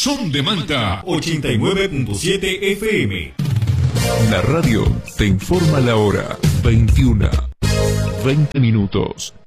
Son de Malta 89.7 FM. La radio te informa la hora 21:20.